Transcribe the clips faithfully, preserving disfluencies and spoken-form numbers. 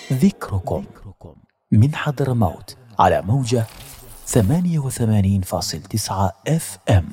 ذكركم من حضرموت على موجة ثمانية وثمانين فاصل تسعة اف ام.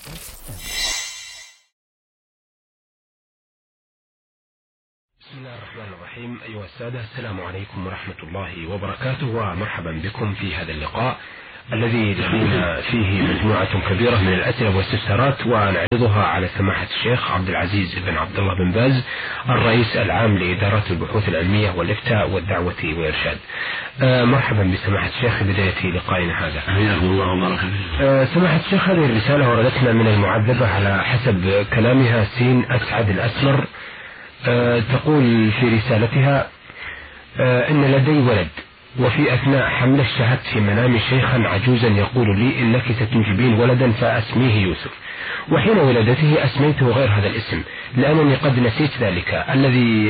بسم الله الرحمن الرحيم. أيها السادة، السلام عليكم ورحمة الله وبركاته، ومرحبا بكم في هذا اللقاء الذي لدينا فيه مجموعة كبيرة من الأسئلة والاستفسارات، ونعرضها على سماحة الشيخ عبد العزيز بن عبد الله بن باز، الرئيس العام لإدارة البحوث العلمية والإفتاء والدعوة والإرشاد. آه مرحبا بسماحة الشيخ في بداية لقائنا هذا. حياكم الله وبارك فيكم. آه سماحة الشيخ، هذه الرسالة وردتنا من المعذبة على حسب كلامها سين أسعد الأسمر. آه تقول في رسالتها: آه إن لدي ولد، وفي أثناء حمله شاهدت في منامي شيخا عجوزا يقول لي إنك ستنجبين ولدا فأسميه يوسف، وحين ولادته أسميته غير هذا الاسم لأنني قد نسيت ذلك الذي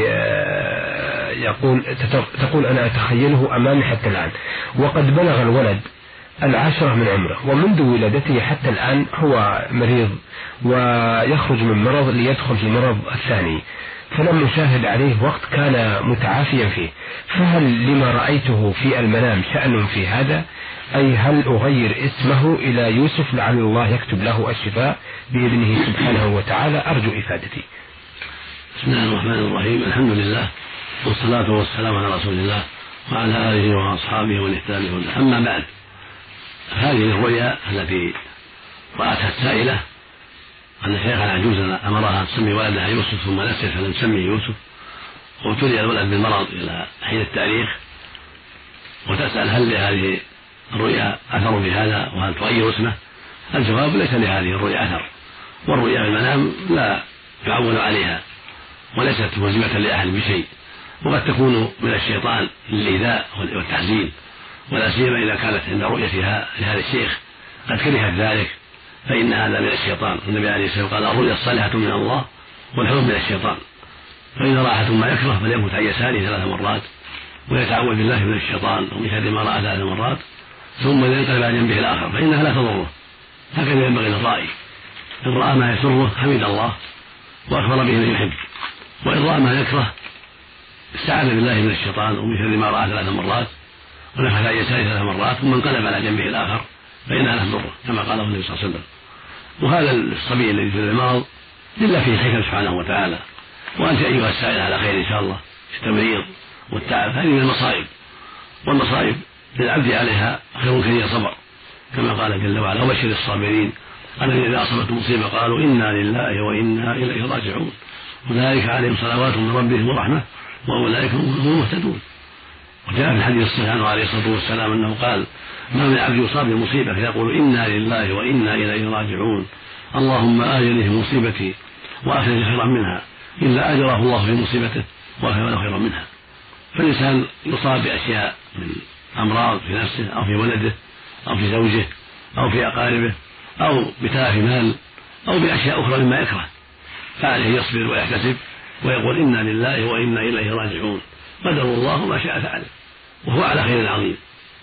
يقول تقول أنا أتخيله أمامي حتى الآن، وقد بلغ الولد العاشرة من عمره، ومنذ ولادته حتى الآن هو مريض ويخرج من مرض ليدخل في المرض الثاني، فلم أشاهد عليه وقت كان متعافيا فيه، فهل لما رأيته في المنام شأن في هذا؟ أي هل أغير اسمه إلى يوسف لعل الله يكتب له الشفاء بإذنه سبحانه وتعالى؟ أرجو إفادتي. بسم الله الرحمن الرحيم. الحمد لله والصلاة والسلام على رسول الله وعلى آله وأصحابه والاهتداء بهداه. أما بعد، هذه الرؤيا التي رأتها السائلة أن شيخا عجوزا أمرها أن تسمي ولدها يوسف ثم نسيت فلم تسمي يوسف، وابتلي الولد بالمرض إلى حين التاريخ، وتسأل هل لهذه الرؤيا أثر في هذا وهل تغير اسمه؟ الجواب: ليس لهذه الرؤيا أثر، والرؤيا بالمنام لا يعول عليها وليست ملزمة لأحد بشيء، وقد تكون من الشيطان للإيذاء والتحزين، ولا سيما إذا كانت عند رؤيتها لهذا الشيخ قد كرهت ذلك فإن هذا من الشيطان. النبي عليه الصلاة والسلام قال: الرؤيا الصالحة من الله والحلم من الشيطان، فإذا رأى ما يكره فليمت عن يساره ثلاث مرات ويتعوذ بالله من الشيطان ومن شر ما رأى ثلاث مرات، ثم ينقلب عن جنبه الآخر فإنها لا تضره. هكذا ينبغي للرائي: إن رأى ما يسره حمد الله وأخبر به من يحب، وإن رأى ما يكره استعاذ بالله من الشيطان ومن شر ما رأى ثلاث مرات ونفث عن يساره ثلاث مرات ثم انقلب على جنبه الآخر فإنها لا تضره، كما قاله النبي صلى الله عليه وسلم. وهذا الصبي الذي في المرض لله فيه حكم سبحانه وتعالى، وأنت أيها السائل على خير إن شاء الله في التمريض والتعب، هذه من المصائب، والمصائب للعبد عليها خير كثير صبر، كما قال جل وعلا: وبشر الصابرين الذين إذا أصابتهم مصيبة قالوا إنا لله وإنا إليه راجعون أولئك عليهم صلوات من ربهم ورحمة وأولئك هم المهتدون. وجاء في الحديث الصحيح عنه عليه الصلاة والسلام أنه قال: ما من عبد يصاب بمصيبة فيقول إنا لله وإنا إليه راجعون اللهم آجله مصيبتي وأخرج خيرا منها إلا أجره الله في مصيبته وأخرج خيرا منها. فالإنسان يصاب بأشياء من أمراض في نفسه أو في ولده أو في زوجه أو في أقاربه أو بتلف مال أو بأشياء أخرى مما يكره، فعليه يصبر ويحتسب ويقول إنا لله وإنا إليه راجعون، قدر الله ما شاء فعل، وهو على خير عظيم.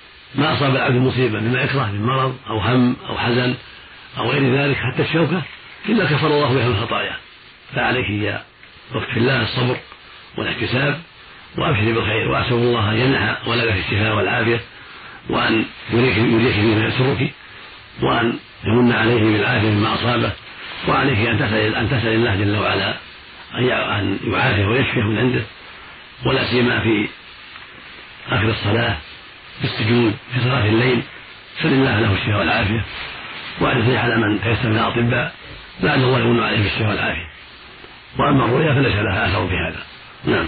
ما أصاب العبد مصيبة بما يكره من مرض أو هم أو حزن أو غير ذلك حتى الشوكة إلا كفر الله بها من خطاياه، فعليك يا وقت في الله الصبر والاحتساب وأبشر بالخير، وأسأل الله أن يمنح ولدك الشفاء والعافية، وأن يريك فيما يسرك، وأن يمن عليه بالعافية مما أصابه، وعليك أن تسأل, أن تسأل الله جل وعلا أن يعافيه ويشفيه من عنده، ولا سيما في آخر الصلاة في السجود في صلاة الليل، سل الله له الشفاء والعافية، وأن على من تيسر من الأطباء لعل الله يمن عليه بالشفاء والعافية. وأما الرؤيا فليس لها أثر في هذا. نعم.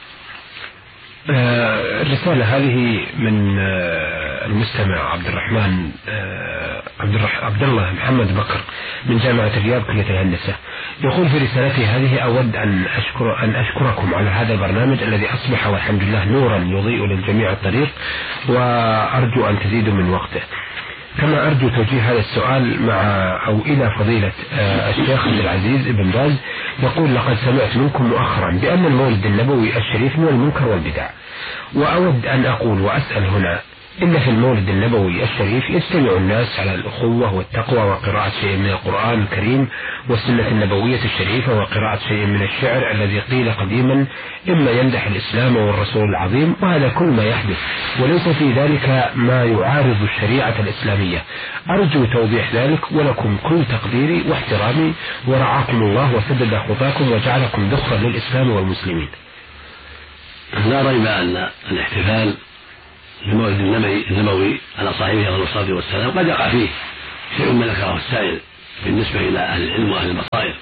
آه الرسالة هذه من آه المستمع عبد الرحمن آه عبد, الرح... عبد الله محمد بكر من جامعة الرياض كلية الهندسة. يقول في رسالته هذه: أود أن أشكر أن أشكركم على هذا البرنامج الذي أصبح والحمد لله نورا يضيء للجميع الطريق، وأرجو أن تزيدوا من وقته. كما أرجو توجيه هذا السؤال مع أو إلى فضيلة الشيخ عبد العزيز بن باز. يقول: لقد سمعت منكم مؤخرا بأن المولد النبوي الشريف من المنكر والبدع، وأود أن أقول وأسأل هنا: إن في المولد النبوي الشريف يجتمع الناس على الأخوة والتقوى وقراءة شيء من القرآن الكريم والسنة النبوية الشريفة وقراءة شيء من الشعر الذي قيل قديما إما يمدح الإسلام والرسول العظيم، وهذا كل ما يحدث وليس في ذلك ما يعارض الشريعة الإسلامية. أرجو توضيح ذلك، ولكم كل تقديري واحترامي، ورعاكم الله وسدد خطاكم وجعلكم ذخرا للإسلام والمسلمين. لا ريب أن الاحتفال بمولد النبوي على صاحبه عليه الصلاة والسلام قد يقع فيه شيء من ذكره السائل بالنسبة إلى أهل العلم وأهل البصائر،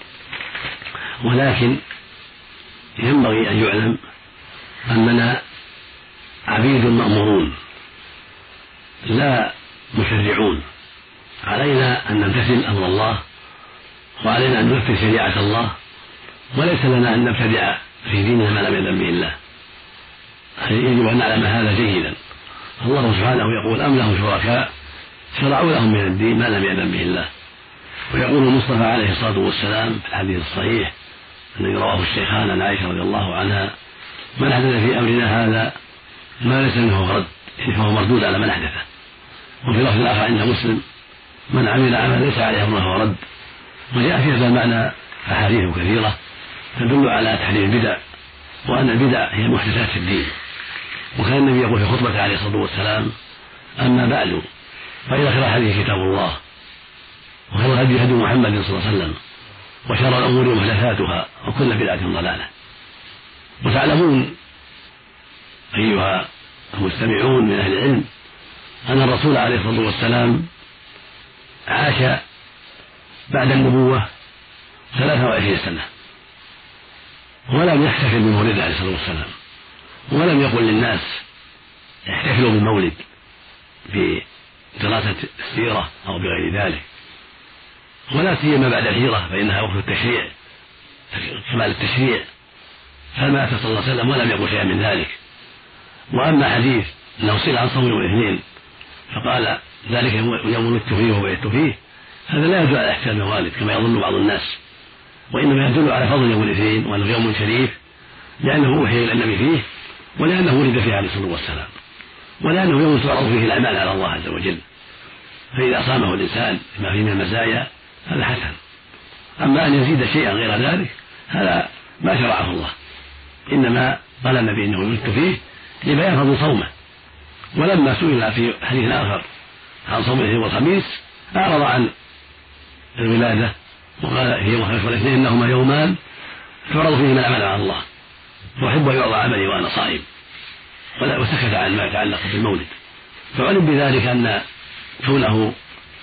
ولكن ينبغي أن يعلم أننا عبيد مأمورون لا مشرعون، علينا أن نمتثل أمر الله وعلينا أن ننفذ شريعة الله، وليس لنا أن نبتدع في ديننا ما لم يأذن به الله. يجب أن نعلم هذا جيدا. الله سبحانه يقول: أم لهم شركاء شرعوا لهم من الدين ما لم يأذن به الله. ويقول المصطفى عليه الصلاة والسلام في الحديث الصحيح الذي رواه الشيخان عن عائشة رضي الله عنها: من حدث في أمرنا هذا ما ليس منه رد فهو مردود على من حدثه. وفي لفظ الآخر عند مسلم: من عمل عملا ليس عليه أمره رد. وجاء في هذا المعنى أحاديث كثيرة تدل على تحريم البدع، وأن البدع هي محدثات في الدين. وكان النبي يقول في خطبته عليه الصلاة والسلام: أما بعد فإن خير الحديث كتاب الله، وخير الهدي هدي محمد صلى الله عليه وسلم، وشر الأمور محدثاتها، وكل بدعة ضلالة. وتعلمون أيها المستمعون من أهل العلم أن الرسول عليه الصلاة والسلام عاش بعد النبوة ثلاثة وعشرين سنة ولم يحتفل بمولده عليه الصلاة والسلام، ولم يقل للناس احتفلوا بالمولد بدراسة السيرة أو بغير ذلك، ولا سيما بعد الهجرة فإنها وقت التشريع كمال التشريع، فمات صلى الله عليه وسلم ولم يقل شيئا من ذلك. وأما حديث أنه سئل عن صوم يوم الاثنين فقال ذلك يوم ولدت فيه وبعثت فيه، هذا لا يدل على احتفال الموالد كما يظن بعض الناس، وإنما يدل على فضل يوم الاثنين وأنه يوم شريف لأنه أوحي إلى النبي فيه، ولأنه ولد فيه عليه الصلاة والسلام، ولأنه يوم تعرض فيه الأعمال على الله عز وجل، فإذا صامه الإنسان بما فيه من المزايا هذا حسن. أما أن يزيد شيئا غير ذلك هذا ما شرعه الله، إنما قال النبي إنه ولدت فيه لبيان فضل صومه. ولما سئل في حديث آخر عن صوم الاثنين والخميس أعرض عن الولادة وقال في يوم الخميس والاثنين إنهما يومان تعرض فيهما الأعمال على الله، وأحب أن يعرض عملي وأنا صائم، وسكت عن ما يتعلق بالمولد. فعلم بذلك أن كونه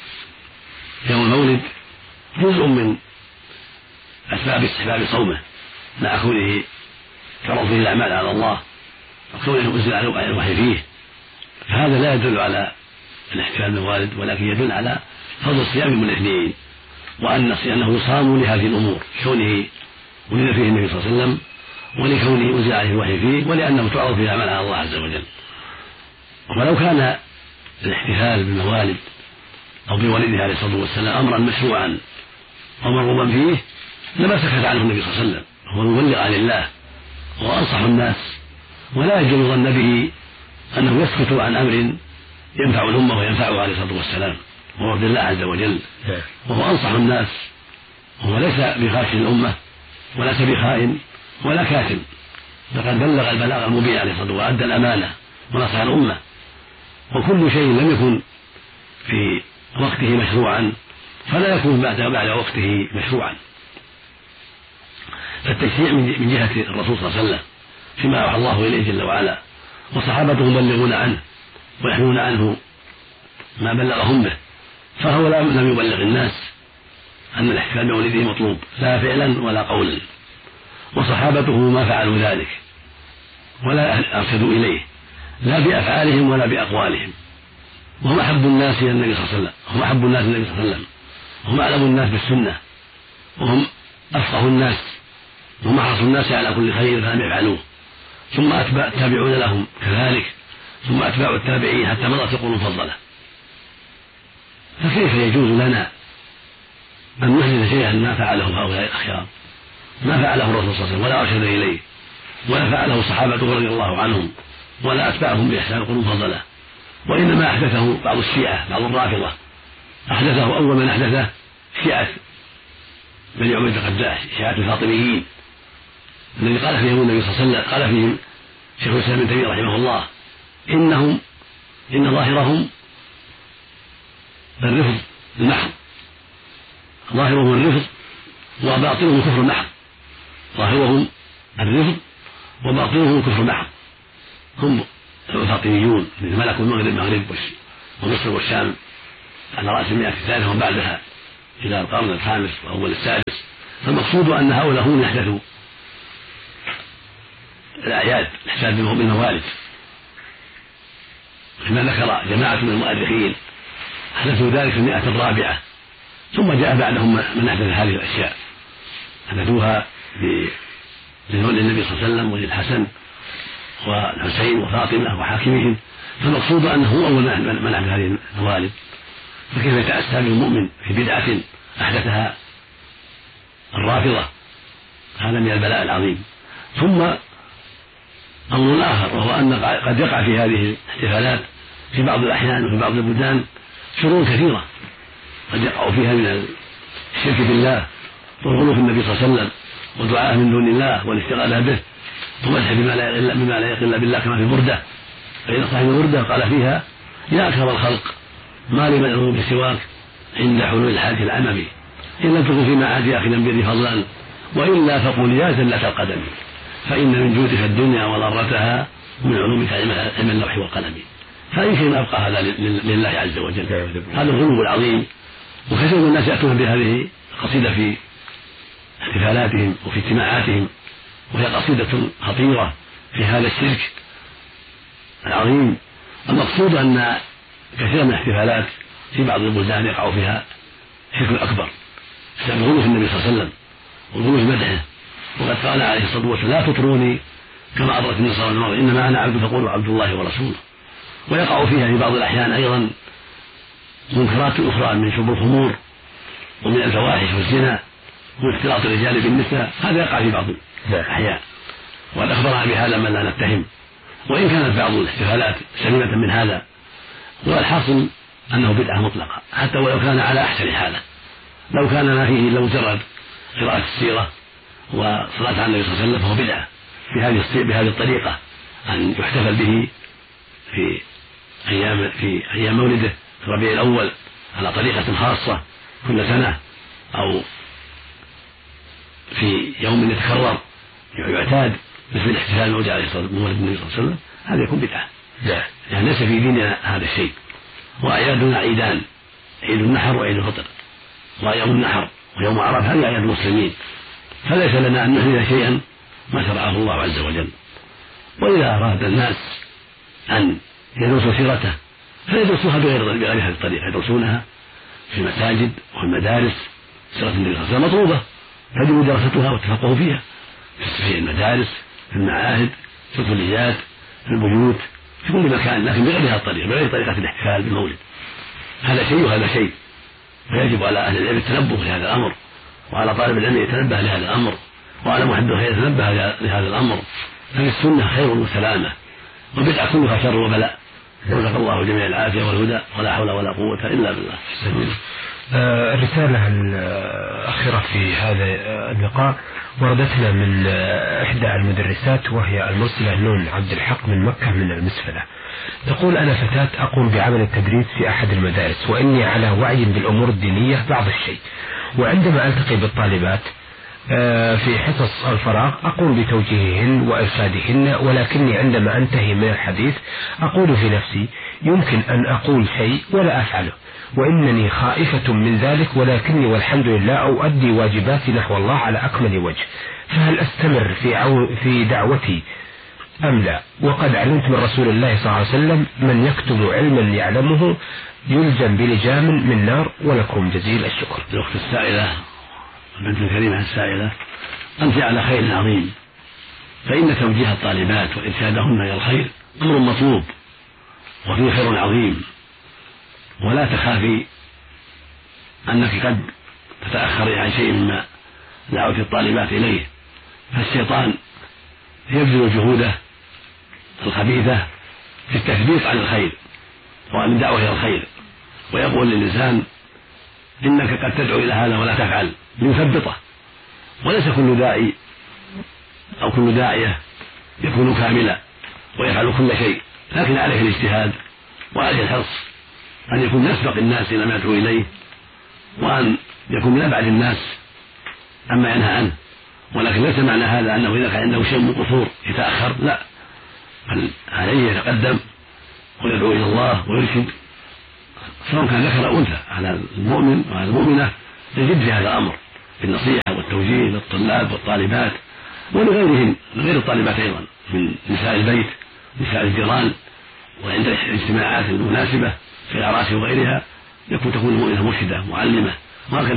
يوم المولد جزء من أسباب استحباب صومه مع كونه تعرض فيه الأعمال على الله وكونه أنزل على الوحي فيه، فهذا لا يدل على الاحتفال بالموالد، ولكن يدل على فضل صيام يوم الاثنين، وأن أنه يصام لهذه الأمور، كونه ولد فيه النبي صلى الله عليه وسلم، ولكونه أنزل عليه الوحي فيه، ولأنه تعرض فيه الأعمال على الله عز وجل. ولو كان الاحتفال بالموالد أو بولده عليه الصلاة والسلام أمرا مشروعا ومرغوبا فيه لما سكت عنه النبي صلى الله عليه وسلم، هو المبلغ عن الله وأنصح الناس، ولا يجوز ظن به أنه يسكت عن أمر ينفع الأمة وينفعه عليه الصلاة والسلام وهو عبد الله عز وجل، وهو أنصح الناس، وهو ليس بغاش الأمة وليس بخائن ولا كاتم، لقد بلغ البلاغ المبين عليه الصلاة والسلام وأدى الأمانة ونصح الأمة. وكل شيء لم يكن في وقته مشروعا فلا يكون بعد بعد وقته مشروعا. فالتشريع من جهة الرسول صلى الله عليه وسلم فيما أوحى الله إليه جل وعلا، وصحابته مبلغون عنه ويحملون عنه ما بلغهم به، فهو لم يبلغ الناس أن الاحتفال بمولده مطلوب لا فعلا ولا قولا، وصحابته ما فعلوا ذلك ولا أرشدوا إليه لا بأفعالهم ولا بأقوالهم، وهم أحب الناس إلى النبي صلى الله عليه وسلم، هم أحب الناس إلى النبي صلى الله عليه وسلم، هم أعلم الناس بالسنة، وهم أفقه الناس، وهم أحرص الناس على كل خير فلم يفعلوه، ثم أتباع التابعون لهم كذلك، ثم أتباع التابعين حتى مضت القرون المفضلة. فكيف يجوز لنا أن نحدث شيئا ما فعله هؤلاء الأخيار، ما فعله الرسول صلى الله عليه وسلم ولا أرشد إليه، ولا فعله صحابته رضي الله عنهم ولا أتباعهم بإحسان القرون المفضلة، وإنما أحدثه بعض الشيعة بعض الرافضة، أحدثه أول من أحدثه شيعة بني عبيد القداح، شيعة الفاطميين الذي قال فيهم النبي صلى الله عليه وسلم، قال فيهم شيخ الإسلام ابن تيمية رحمه الله إنهم إن ظاهرهم الرفض المحض، ظاهرهم الرفض وباطنهم كفر محض، ظاهرهم الرفض وباطنهم كفر محض. هم الفاطميون الذين ملكوا المغرب المغرب ومصر والشام على رأس المئة الثالثة وبعدها إلى القرن الخامس وأول السادس. فالمقصود أن هؤلاء هم يحدثوا الأعياد الاحتفال بالموالد، كما ذكر جماعة من المؤرخين أحدثوا ذلك في المئة الرابعة، ثم جاء بعدهم من أحدث هذه الأشياء أحدثوها لنول النبي صلى الله عليه وسلم وللحسن والحسين وفاطمة وحاكمهم. فالمقصود أنه أول من أحدث هذه الموالد، فكيف يتأسى بالمؤمن في بدعة أحدثها الرافضة؟ هذا من البلاء العظيم. ثم أمر آخر وهو أن قد يقع في هذه الاحتفالات في بعض الأحيان وفي بعض البلدان شرور كثيرة قد يقع فيها من الشرك بالله والغلو في النبي صلى الله عليه وسلم ودعاء من دون الله والاشتغال به ومدح بما لا بما لا يليق الا بالله، كما في بردة، فإن صاحب البردة قال فيها يا أكرم الخلق ما لي مدعو بسواك عند حلول الحادث العممي، إن لم تكن في معاد أخذا بيدي فضلا وإلا فقل يا زلة القدم، فإن من جودك الدنيا وضرتها ومن علومك علم اللوح والقلم. فأي شيء أبقى هذا لله عز وجل، هذا الغلو العظيم. وكثير من الناس يأتون بهذه القصيدة في احتفالاتهم وفي اجتماعاتهم، وهي قصيدة خطيرة في هذا الشرك العظيم. المقصود أن كثير من الاحتفالات في بعض البلدان يقع فيها شرك أكبر بسبب الغلو في النبي صلى الله عليه وسلم والغلو في مدحه، وقد قال عليه الصلاة والسلام لا تطروني كما أطرت النصارى والمرض إنما أنا عبد فقولوا عبد الله ورسوله. ويقع فيها في بعض الأحيان أيضا منكرات أخرى من شرب الخمور ومن الفواحش والزنا واختلاط الرجال بالنساء، هذا يقع في بعض الأحيان، وقد أخبرنا بهذا من لا نتهم. وإن كانت بعض الاحتفالات سليمة من هذا، والحاصل أنه بدعة مطلقة حتى ولو كان على أحسن حالة. لو كان ما فيه إلا مجرد قراءة السيرة وصلاة على النبي صلى الله عليه وسلم فهو بدعة بهذه بهذه الطريقة، أن يحتفل به في أيام في أيام مولده في ربيع الأول على طريقة خاصة كل سنة، أو في يوم يتكرر يعتاد مثل الاحتفال بمولد عليه الصلاة والسلام النبي صلى الله عليه وسلم، هذا يكون بدعة. يعني ليس في ديننا هذا الشيء. وأعيادنا عيدان، عيد النحر وعيد الفطر، ويوم النحر ويوم عرفة هذه أعياد المسلمين، فليس لنا أن نحدث شيئا ما شرعه الله عز وجل. وإذا أراد الناس أن يدرسوا سيرته فيدرسوها بغير بغير هذه الطريقة، يدرسونها في المساجد وفي المدارس. سيرة النبي صلى الله عليه وسلم مطلوبة، يجب دراستها والتفقه فيها في المدارس، في المعاهد، في الكليات، في البيوت، في كل مكان، لكن بغير هذه الطريقة، بغير طريقة الاحتفال بالمولد. هذا شيء وهذا شيء، فيجب على أهل العلم التنبه لهذا الأمر، وعلى طالب العلم يتنبه لهذا الأمر، وعلى محب الخير يتنبه لهذا الأمر. فالسنة خير وسلامة، والبدعة كلها شر وبلاء. رزق الله جميع العافية والهدى، ولا حول ولا قوة إلا بالله. آه الرسالة الأخيرة في هذا اللقاء وردتنا من آه إحدى المدرسات، وهي المرسلة نون عبد الحق من مكة من المسفلة. تقول أنا فتاة أقوم بعمل التدريس في أحد المدارس، وإني على وعي بالأمور الدينية بعض الشيء، وعندما ألتقي بالطالبات في حصص الفراغ أقوم بتوجيههن وإرشادهن، ولكني عندما أنتهي من الحديث أقول في نفسي يمكن أن أقول شيء ولا أفعله، وإنني خائفة من ذلك، ولكني والحمد لله أؤدي واجباتي نحو الله على أكمل وجه. فهل أستمر في, عو في دعوتي أم لا؟ وقد علمت من رسول الله صلى الله عليه وسلم من يكتب علما يعلمه يلجم بلجام من نار. ولكم جزيل الشكر. الأخت السائلة البنت الكريمة السائلة، أنت على خير عظيم، فإن توجيه الطالبات وإرشادهن إلى الخير أمر مطلوب وفيه خير عظيم، ولا تخافي أنك قد تتأخري عن شيء مما دعوت الطالبات إليه، فالشيطان يبذل جهوده الخبيثة في التثبيط عن الخير، ومن الدعوة إلى الخير، ويقول للإنسان إنك قد تدعو إلى هذا ولا تفعل ليثبطه. وليس كل داعي أو كل داعية يكون كاملا ويفعل كل شيء، لكن عليه الاجتهاد وعليه الحرص أن يكون يسبق الناس إلى ما يدعو إليه، وأن يكون من أبعد الناس عما ينهى عنه. ولكن ليس معنى هذا أنه إذا كان عنده شيء من قصور يتأخر، لا، بل عليه يتقدم ويدعو إلى الله ويرشد، سواء كان ذكر أو أنثى، على المؤمن وعلى المؤمنة يجد في هذا الأمر بالنصيحة والتوجيه للطلاب والطالبات ولغيرهم، لغير الطالبات أيضا من نساء البيت، نساء الجيران، وعند الاجتماعات المناسبة في الأعراس وغيرها يكون تكون المؤمنة مرشدة معلمة.